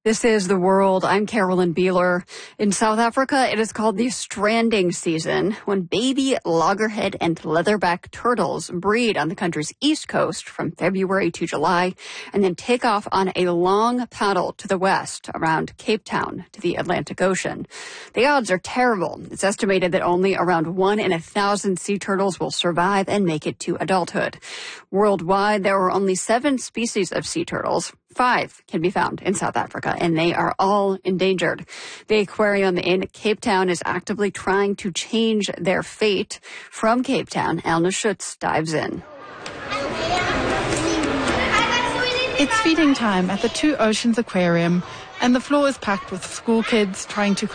This is The World. I'm Carolyn Beeler. In South Africa, it is called the stranding season, when baby loggerhead and leatherback turtles breed on the country's east coast from February to July and then take off on a long paddle to the west around Cape Town to the Atlantic Ocean. The odds are terrible. It's estimated that only around 1 in 1,000 sea turtles will survive and make it to adulthood. Worldwide, there are only 7 species of sea turtles. 5 can be found in South Africa, and they are all endangered. The aquarium in Cape Town is actively trying to change their fate. From Cape Town, Elna Schutz dives in. It's feeding time at the Two Oceans Aquarium, and the floor is packed with school kids trying to